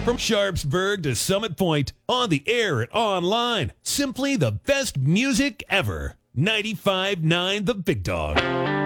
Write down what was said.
From Sharpsburg to Summit Point, on the air and online, simply the best music ever. 95.9 The Big Dog.